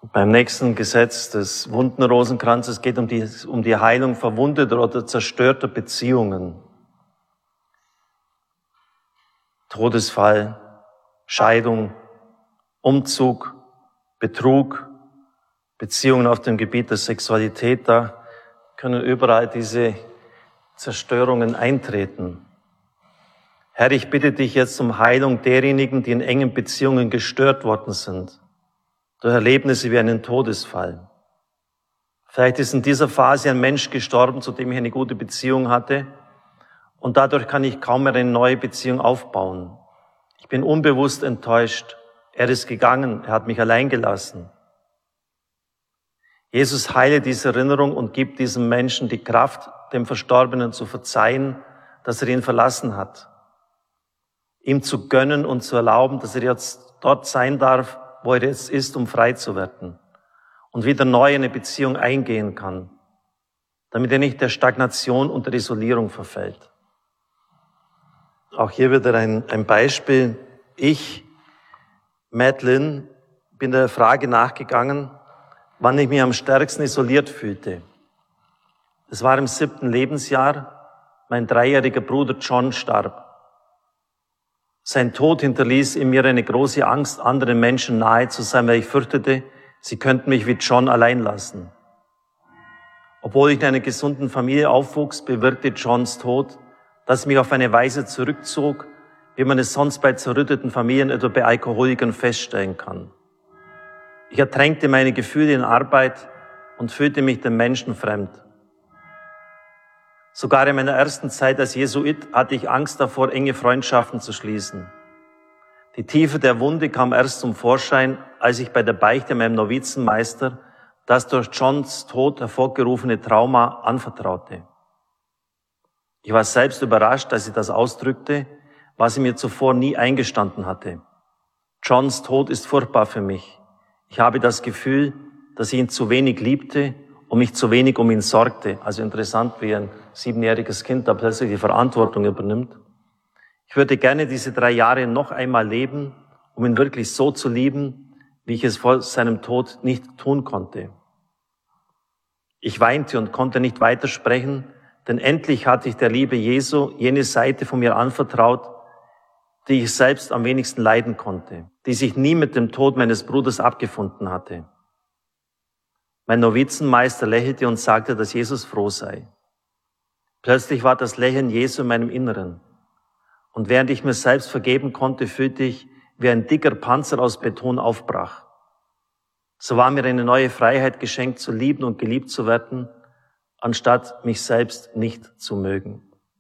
Beim nächsten Gesetz des Wundenrosenkranzes geht es um die Heilung verwundeter oder zerstörter Beziehungen. Todesfall, Scheidung, Umzug, Betrug, Beziehungen auf dem Gebiet der Sexualität, da können überall diese Zerstörungen eintreten. Herr, ich bitte dich jetzt um Heilung derjenigen, die in engen Beziehungen gestört worden sind, durch Erlebnisse wie einen Todesfall. Vielleicht ist in dieser Phase ein Mensch gestorben, zu dem ich eine gute Beziehung hatte, und dadurch kann ich kaum mehr eine neue Beziehung aufbauen. Ich bin unbewusst enttäuscht. Er ist gegangen, er hat mich allein gelassen. Jesus, heile diese Erinnerung und gib diesem Menschen die Kraft, dem Verstorbenen zu verzeihen, dass er ihn verlassen hat. Ihm zu gönnen und zu erlauben, dass er jetzt dort sein darf, wo er jetzt ist, um frei zu werden und wieder neu eine Beziehung eingehen kann, damit er nicht der Stagnation und der Isolierung verfällt. Auch hier wieder ein Beispiel. Ich, Madeline, bin der Frage nachgegangen, wann ich mich am stärksten isoliert fühlte. Es war im 7. Lebensjahr, mein 3-jähriger Bruder John starb. Sein Tod hinterließ in mir eine große Angst, anderen Menschen nahe zu sein, weil ich fürchtete, sie könnten mich wie John allein lassen. Obwohl ich in einer gesunden Familie aufwuchs, bewirkte Johns Tod, dass ich mich auf eine Weise zurückzog, wie man es sonst bei zerrütteten Familien, etwa bei Alkoholikern, feststellen kann. Ich ertränkte meine Gefühle in Arbeit und fühlte mich den Menschen fremd. Sogar in meiner ersten Zeit als Jesuit hatte ich Angst davor, enge Freundschaften zu schließen. Die Tiefe der Wunde kam erst zum Vorschein, als ich bei der Beichte meinem Novizenmeister das durch Johns Tod hervorgerufene Trauma anvertraute. Ich war selbst überrascht, als ich das ausdrückte, was ich mir zuvor nie eingestanden hatte. Johns Tod ist furchtbar für mich. Ich habe das Gefühl, dass ich ihn zu wenig liebte und mich zu wenig um ihn sorgte. Also interessant, wie ein 7-jähriges Kind da plötzlich die Verantwortung übernimmt. Ich würde gerne diese 3 Jahre noch einmal leben, um ihn wirklich so zu lieben, wie ich es vor seinem Tod nicht tun konnte. Ich weinte und konnte nicht weitersprechen, denn endlich hatte ich der Liebe Jesu jene Seite von mir anvertraut, die ich selbst am wenigsten leiden konnte, die sich nie mit dem Tod meines Bruders abgefunden hatte. Mein Novizenmeister lächelte und sagte, dass Jesus froh sei. Plötzlich war das Lächeln Jesu in meinem Inneren. Und während ich mir selbst vergeben konnte, fühlte ich, wie ein dicker Panzer aus Beton aufbrach. So war mir eine neue Freiheit geschenkt, zu lieben und geliebt zu werden, anstatt mich selbst nicht zu mögen.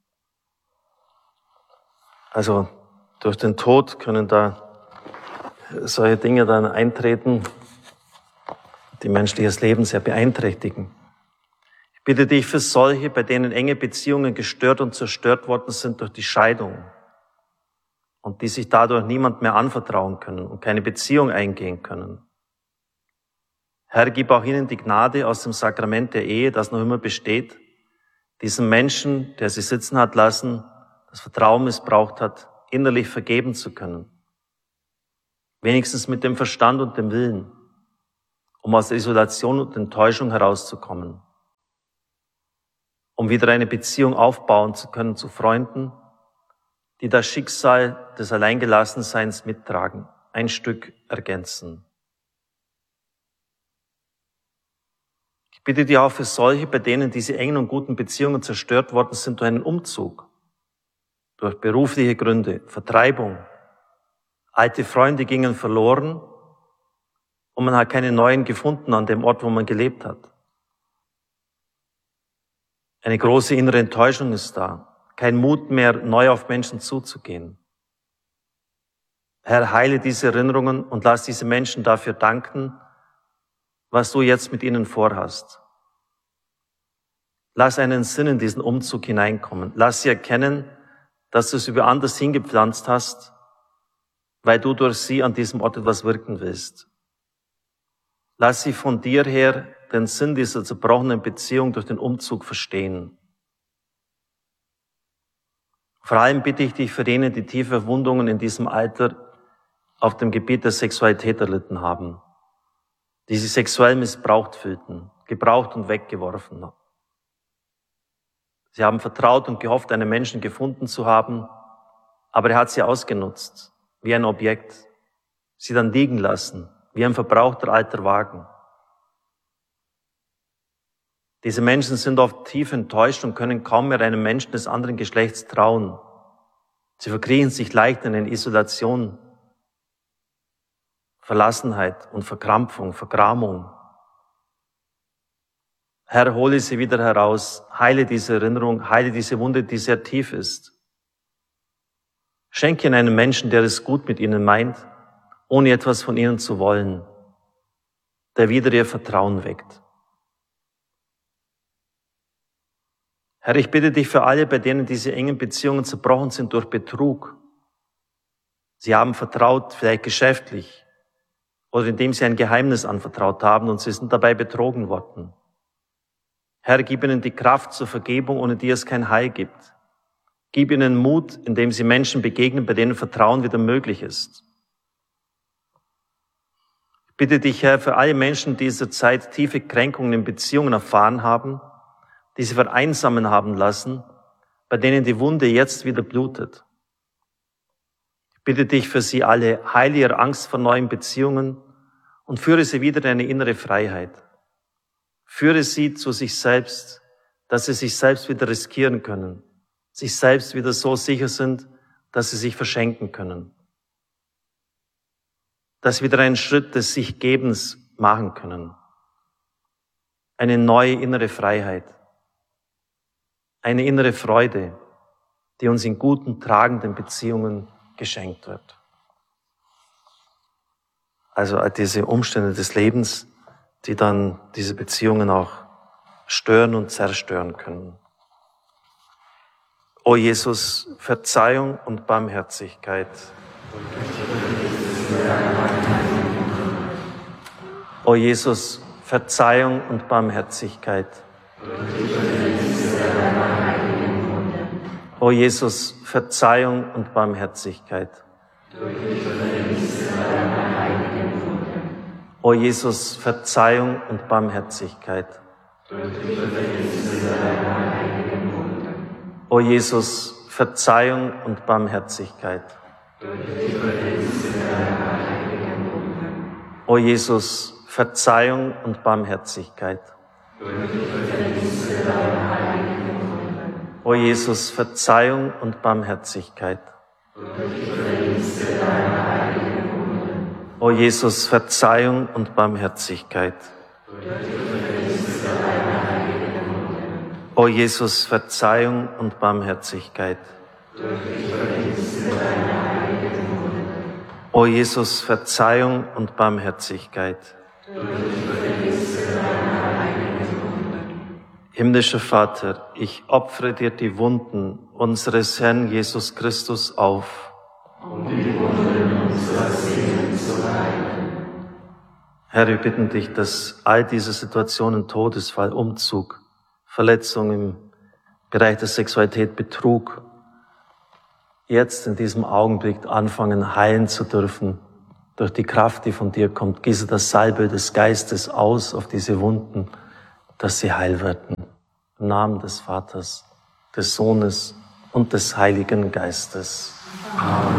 Also durch den Tod können da solche Dinge dann eintreten, die menschliches Leben sehr beeinträchtigen. Ich bitte dich für solche, bei denen enge Beziehungen gestört und zerstört worden sind durch die Scheidung und die sich dadurch niemand mehr anvertrauen können und keine Beziehung eingehen können. Herr, gib auch ihnen die Gnade aus dem Sakrament der Ehe, das noch immer besteht, diesem Menschen, der sie sitzen hat lassen, das Vertrauen missbraucht hat, innerlich vergeben zu können. Wenigstens mit dem Verstand und dem Willen, um aus der Isolation und Enttäuschung herauszukommen, um wieder eine Beziehung aufbauen zu können zu Freunden, die das Schicksal des Alleingelassenseins mittragen, ein Stück ergänzen. Ich bitte dich auch für solche, bei denen diese engen und guten Beziehungen zerstört worden sind durch einen Umzug, durch berufliche Gründe, Vertreibung. Alte Freunde gingen verloren und man hat keine neuen gefunden an dem Ort, wo man gelebt hat. Eine große innere Enttäuschung ist da, kein Mut mehr, neu auf Menschen zuzugehen. Herr, heile diese Erinnerungen und lass diese Menschen dafür danken, was du jetzt mit ihnen vorhast. Lass einen Sinn in diesen Umzug hineinkommen. Lass sie erkennen, dass du sie woanders hingepflanzt hast, weil du durch sie an diesem Ort etwas wirken willst. Lass sie von dir her den Sinn dieser zerbrochenen Beziehung durch den Umzug verstehen. Vor allem bitte ich dich für jene, die tiefe Verwundungen in diesem Alter auf dem Gebiet der Sexualität erlitten haben. die sich sexuell missbraucht fühlten, gebraucht und weggeworfen. Sie haben vertraut und gehofft, einen Menschen gefunden zu haben, aber er hat sie ausgenutzt, wie ein Objekt, sie dann liegen lassen, wie ein verbrauchter alter Wagen. Diese Menschen sind oft tief enttäuscht und können kaum mehr einem Menschen des anderen Geschlechts trauen. Sie verkriechen sich leicht in Isolation, Verlassenheit und Verkrampfung, Vergramung. Herr, hole sie wieder heraus, heile diese Erinnerung, heile diese Wunde, die sehr tief ist. Schenke ihnen einen Menschen, der es gut mit ihnen meint, ohne etwas von ihnen zu wollen, der wieder ihr Vertrauen weckt. Herr, ich bitte dich für alle, bei denen diese engen Beziehungen zerbrochen sind durch Betrug. Sie haben vertraut, vielleicht geschäftlich, oder indem sie ein Geheimnis anvertraut haben und sie sind dabei betrogen worden. Herr, gib ihnen die Kraft zur Vergebung, ohne die es kein Heil gibt. Gib ihnen Mut, indem sie Menschen begegnen, bei denen Vertrauen wieder möglich ist. Ich bitte dich, Herr, für alle Menschen, die in dieser Zeit tiefe Kränkungen in Beziehungen erfahren haben, die sie vereinsamen haben lassen, bei denen die Wunde jetzt wieder blutet. Ich bitte dich für sie alle, heile ihre Angst vor neuen Beziehungen und führe sie wieder in eine innere Freiheit. Führe sie zu sich selbst, dass sie sich selbst wieder riskieren können, sich selbst wieder so sicher sind, dass sie sich verschenken können. Dass sie wieder einen Schritt des Sich-Gebens machen können. Eine neue innere Freiheit. Eine innere Freude, die uns in guten, tragenden Beziehungen geschenkt wird. Also all diese Umstände des Lebens, die dann diese Beziehungen auch stören und zerstören können. O Jesus, Verzeihung und Barmherzigkeit. O Jesus, Verzeihung und Barmherzigkeit. O Jesus, Verzeihung und Barmherzigkeit. O Jesus, Verzeihung und Barmherzigkeit. O Jesus, Verzeihung und Barmherzigkeit. O Jesus, Verzeihung und Barmherzigkeit. O Jesus, Verzeihung und Barmherzigkeit. O Jesus, Verzeihung und Barmherzigkeit. O Jesus, Verzeihung und Barmherzigkeit. O Jesus, Verzeihung und Barmherzigkeit. Himmlischer Vater, ich opfere dir die Wunden unseres Herrn Jesus Christus auf. Um die Wunden unserer Seelen zu heilen. Herr, wir bitten dich, dass all diese Situationen, Todesfall, Umzug, Verletzung im Bereich der Sexualität, Betrug, jetzt in diesem Augenblick anfangen heilen zu dürfen. Durch die Kraft, die von dir kommt, gieße das Salbe des Geistes aus auf diese Wunden, dass sie heil werden. Im Namen des Vaters, des Sohnes und des Heiligen Geistes. Amen.